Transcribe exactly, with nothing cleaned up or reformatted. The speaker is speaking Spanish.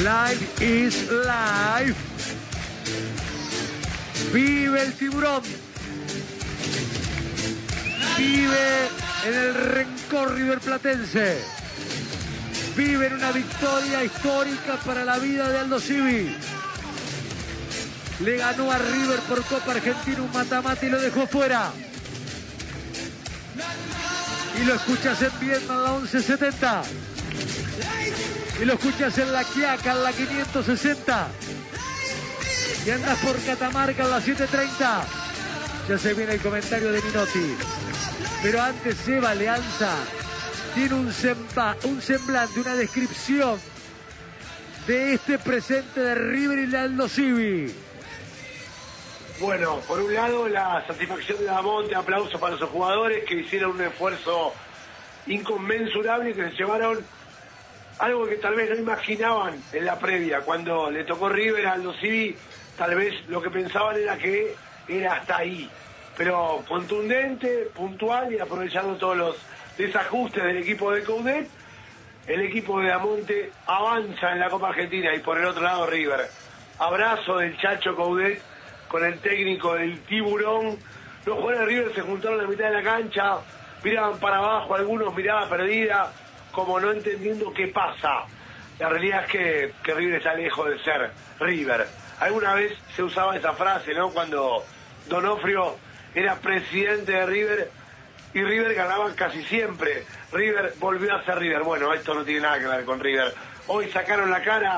Live is life. Vive el Tiburón. Vive en el rencor riverplatense. Vive en una victoria histórica para la vida de Aldo Civi. Le ganó a River por Copa Argentina un mata-mata y lo dejó fuera. Y lo escuchas en Viedma en la once setenta. Y lo escuchas en La Quiaca en la quinientos sesenta. Y andas por Catamarca en la siete treinta. Ya se viene el comentario de Minotti. Pero antes Eva Alianza tiene un, semba, un semblante, una descripción de este presente de River y de Aldo Civi. Bueno, por un lado la satisfacción de Damonte, aplausos para sus jugadores que hicieron un esfuerzo inconmensurable y que se llevaron algo que tal vez no imaginaban en la previa. Cuando le tocó River a Aldo Civi, tal vez lo que pensaban era que era hasta ahí. Pero contundente, puntual y aprovechando todos los desajustes del equipo de Coudet, el equipo de Damonte avanza en la Copa Argentina. Y por el otro lado River. Abrazo del Chacho Coudet con el técnico del Tiburón. Los jugadores de River se juntaron en la mitad de la cancha, miraban para abajo, algunos miraban perdida, como no entendiendo qué pasa. La realidad es que, que River está lejos de ser River. Alguna vez se usaba esa frase, ¿no? Cuando Donofrio era presidente de River y River ganaba casi siempre. River volvió a ser River. Bueno, esto no tiene nada que ver con River. Hoy sacaron la cara